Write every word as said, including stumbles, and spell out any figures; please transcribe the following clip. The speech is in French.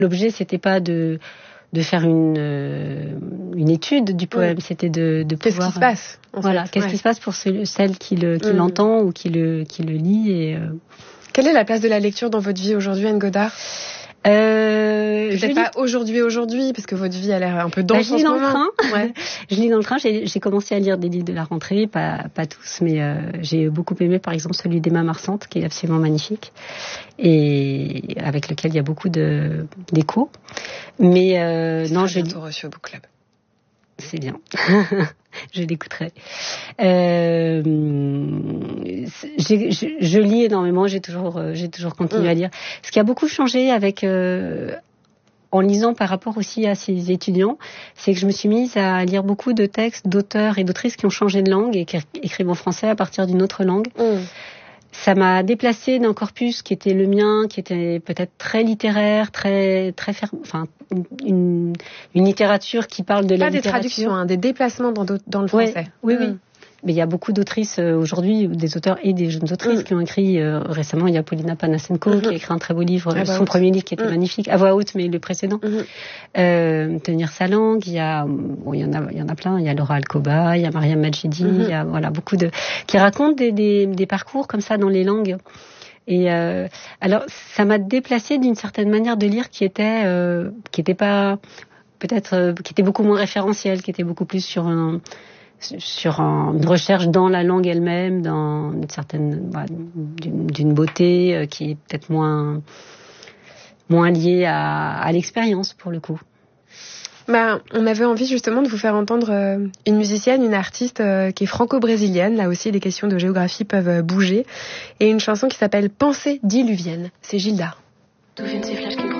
L'objet, c'était pas de de faire une euh, une étude du poème, mmh. c'était de de qu'est-ce pouvoir. Qu'est-ce qui se passe en Voilà, fait, qu'est-ce ouais. qui se passe pour ce, celle qui le qui mmh. l'entend ou qui le qui le lit et. Euh... Quelle est la place de la lecture dans votre vie aujourd'hui, Anne Godard? Euh, Peut-être je pas lis... aujourd'hui, aujourd'hui, parce que votre vie a l'air un peu dense bah, je lis en dans ce moment. Le train. Ouais. Je lis dans le train. J'ai, j'ai commencé à lire des livres de la rentrée, pas, pas tous, mais euh, j'ai beaucoup aimé, par exemple, celui d'Emma Marsantes, qui est absolument magnifique, et avec lequel il y a beaucoup de, d'échos. Mais euh, non, je bientôt reçu au Book Club. C'est bien. Je l'écouterai. Euh, j'ai, je, je lis énormément. J'ai toujours, j'ai toujours continué mmh. à lire. Ce qui a beaucoup changé avec, euh, en lisant par rapport aussi à ces étudiants, c'est que je me suis mise à lire beaucoup de textes d'auteurs et d'autrices qui ont changé de langue et qui écrivent en français à partir d'une autre langue. Mmh. Ça m'a déplacée d'un corpus qui était le mien, qui était peut-être très littéraire, très très ferme, enfin une une littérature qui parle de Pas la des littérature. Traductions, hein, des déplacements dans dans le français. Ouais, oui, mmh. oui. Mais il y a beaucoup d'autrices euh, aujourd'hui, des auteurs et des jeunes autrices mmh. qui ont écrit euh, récemment. Il y a Paulina Panasenko mmh. qui a écrit un très beau livre, ah, son premier livre qui était mmh. magnifique, à voix haute, mais le précédent. Mmh. Euh, Tenir sa langue. Il y a, bon, il y en a, il y en a plein. Il y a Laura Alcoba, il y a Mariam Majidi, mmh. il y a voilà beaucoup de qui racontent des, des des parcours comme ça dans les langues. Et euh, alors ça m'a déplacée d'une certaine manière de lire qui était euh, qui était pas peut-être euh, qui était beaucoup moins référentiel, qui était beaucoup plus sur un sur un, une recherche dans la langue elle-même, dans une certaine bah, d'une, d'une beauté euh, qui est peut-être moins moins liée à, à l'expérience pour le coup. Bah, on avait envie justement de vous faire entendre euh, une musicienne, une artiste euh, qui est franco-brésilienne. Là aussi, les questions de géographie peuvent euh, bouger. Et une chanson qui s'appelle Pensée diluvienne. C'est Gilda. D'où viennent ces flashs qui